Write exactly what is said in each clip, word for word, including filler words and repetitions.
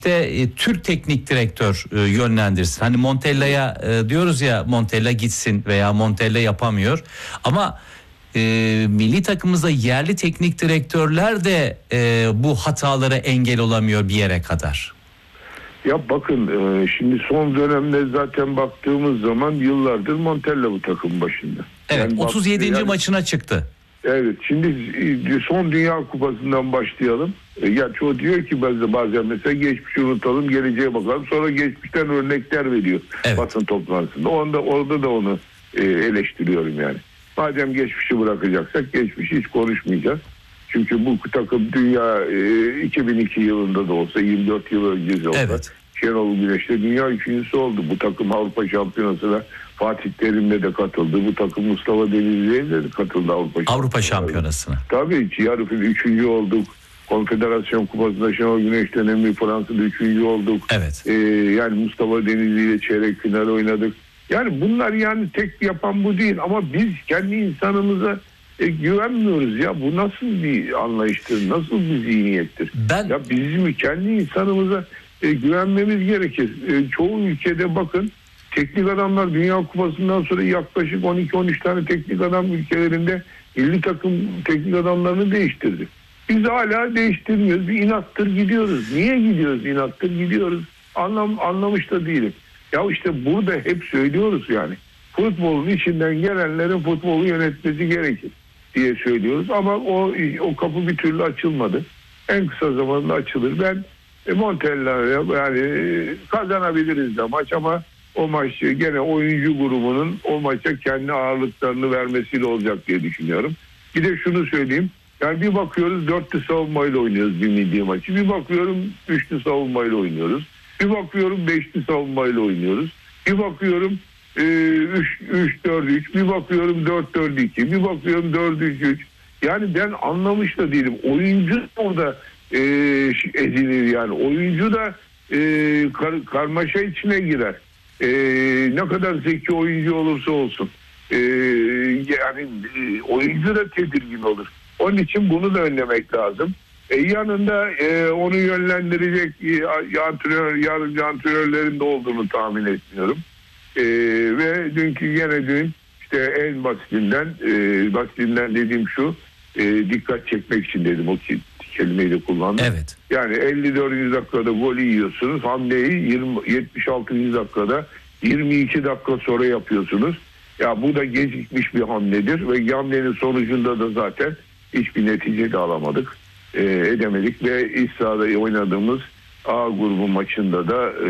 de e, Türk teknik direktör e, yönlendirsin. Hani Montella'ya e, diyoruz ya, Montella gitsin veya Montella yapamıyor. Ama e, milli takımımızda yerli teknik direktörler de e, bu hatalara engel olamıyor bir yere kadar. Ya bakın e, şimdi son dönemde zaten baktığımız zaman yıllardır Montella bu takım başında. Evet, yani otuz yedinci yani, maçına çıktı. Evet, şimdi son Dünya Kupası'ndan başlayalım. Gerçi o diyor ki bazen, bazen mesela geçmişi unutalım, geleceğe bakalım. Sonra geçmişten örnekler veriyor evet. basın toplantısında. Onda, orada da onu e, eleştiriyorum yani. Madem geçmişi bırakacaksak geçmişi hiç konuşmayacağız. Çünkü bu takım dünya e, iki bin iki yılında da olsa, yirmi dört yıl önce de olsa evet. Şenol Güneş'le dünya üçüncüsü oldu. Bu takım Avrupa Şampiyonası'na Fatih Terim'le de katıldı. Bu takım Mustafa Denizli'ye de katıldı Avrupa, Avrupa Şampiyonası'na. Tabii ki yarı üçüncü olduk. Konfederasyon Kupası'nda Şenol Güneş dönemi Fransa'da üçüncü olduk. Evet. Ee, yani Mustafa Denizli ile çeyrek final oynadık. Yani bunlar yani tek yapan bu değil ama biz kendi insanımıza e, güvenmiyoruz ya. Bu nasıl bir anlayıştır? Nasıl bir zihniyettir? Ben... Ya bizim kendi insanımıza e, güvenmemiz gerekir. E, çoğu ülkede bakın teknik adamlar Dünya Kupası'ndan sonra yaklaşık on iki on üç tane teknik adam ülkelerinde milli takım teknik adamlarını değiştirdi. Biz hala değiştirmiyoruz. Bir inattır gidiyoruz. Niye gidiyoruz inattır gidiyoruz? Anlam, anlamış da değilim. Ya işte burada hep söylüyoruz yani. Futbolun içinden gelenlerin futbolu yönetmesi gerekir diye söylüyoruz. Ama o o kapı bir türlü açılmadı. En kısa zamanda açılır. Ben e, Montella'ya yani e, kazanabiliriz de maç ama o maç gene oyuncu grubunun o maça kendi ağırlıklarını vermesiyle olacak diye düşünüyorum. Bir de şunu söyleyeyim. Yani bir bakıyoruz dörtlü savunmayla oynuyoruz bir milli maçı. Bir bakıyorum üçlü savunmayla oynuyoruz. Bir bakıyorum beşli savunmayla oynuyoruz. Bir bakıyorum üç dört üç. Bir bakıyorum dört dört iki. Bir bakıyorum dört üç üç. Yani ben anlamış da değilim. Oyuncu orada e, ezilir yani. Oyuncu da e, kar, karmaşa içine girer. E, ne kadar zeki oyuncu olursa olsun. E, yani e, oyuncu da tedirgin olur. Onun için bunu da önlemek lazım. E, yanında e, onu yönlendirecek e, antrenör, yardımcı antrenörlerin de olduğunu tahmin etmiyorum. E, ve dünkü gene dün işte en basitinden, e, basitinden dediğim şu, e, dikkat çekmek için dedim, o kelimeyi de kullandım. Evet. Yani elli dördüncü dakikada golü yiyorsunuz. Hamleyi yirmi, yetmiş altıncı dakikada yirmi iki dakika sonra yapıyorsunuz. Ya bu da gecikmiş bir hamledir ve hamlenin sonucunda da zaten hiçbir netice de alamadık, e, edemedik ve iç sahada oynadığımız A grubu maçında da e,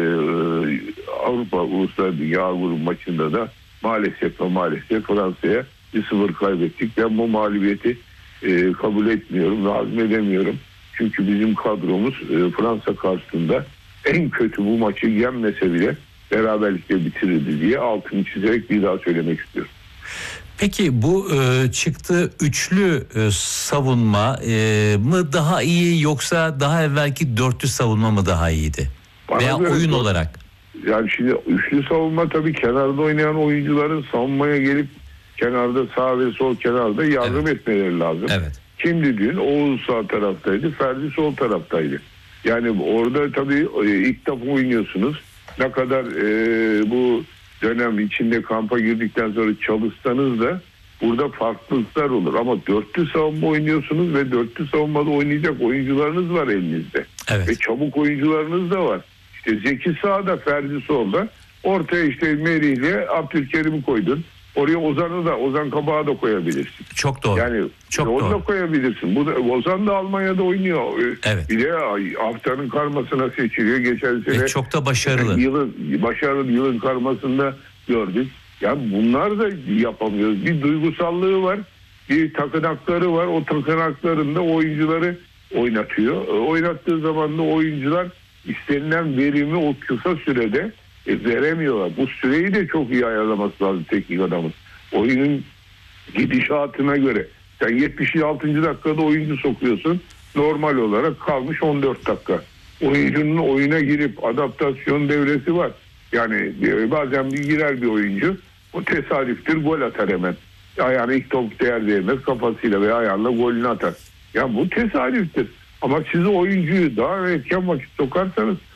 Avrupa Uluslararası Dünya A grubu maçında da maalesef ve maalesef Fransa'ya bir sıfır kaybettik. Ben bu mağlubiyeti e, kabul etmiyorum ve hazmedemiyorum. Çünkü bizim kadromuz e, Fransa karşısında en kötü bu maçı yenmese bile beraberlikle bitirirdi diye altını çizerek bir daha söylemek istiyorum. Peki bu e, çıktığı üçlü e, savunma e, mı daha iyi yoksa daha evvelki dörtlü savunma mı daha iyiydi? Bana Veya oyun dört, olarak? Yani şimdi üçlü savunma tabii kenarda oynayan oyuncuların savunmaya gelip kenarda sağ ve sol kenarda yardım evet. etmeleri lazım. Evet. Şimdi dün Oğuz sağ taraftaydı, Ferdi sol taraftaydı. Yani orada tabii ilk defa oynuyorsunuz. Ne kadar e, bu dönem içinde kampa girdikten sonra çalışsanız da burada farklılıklar olur. Ama dörtlü savunma oynuyorsunuz ve dörtlü savunmada oynayacak oyuncularınız var elinizde. Evet. Ve çabuk oyuncularınız da var. İşte Zeki sağda, Ferdi solda. Ortaya işte Merih ile Abdülkerim'i koydun. Oraya Ozan'ı da, Ozan Kabak'ı da koyabilirsin. Çok doğru. Yani çok onu doğru. da koyabilirsin. Bu da, Ozan da Almanya'da oynuyor. Evet. Bir de haftanın karmasına seçiliyor. Geçen sene Ve çok da başarılı. Yılın, başarılı yılın karmasında gördük. Yani bunlar da yapamıyoruz. Bir duygusallığı var. Bir takınakları var. O takınaklarında oyuncuları oynatıyor. Oynattığı zaman da oyuncular istenilen verimi o kısa sürede e, veremiyorlar. Bu süreyi de çok iyi ayarlaması lazım teknik adamın. Oyunun gidişatına göre. Sen yetmiş altıncı dakikada oyuncu sokuyorsun. Normal olarak kalmış on dört dakika. Oyuncunun oyuna girip adaptasyon devresi var. Yani e, bazen bir girer bir oyuncu. O tesadüftür, gol atar hemen. Ayağına ilk top değer değmez, kafasıyla veya ayağıyla golünü atar. Ya bu tesadüftür. Ama siz oyuncuyu daha erken vakit sokarsanız